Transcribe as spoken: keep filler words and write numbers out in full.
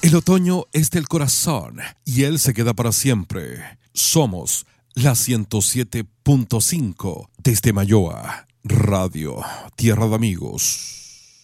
El otoño es del corazón y él se queda para siempre. Somos la ciento siete punto cinco desde Mayoa, Radio Tierra de Amigos.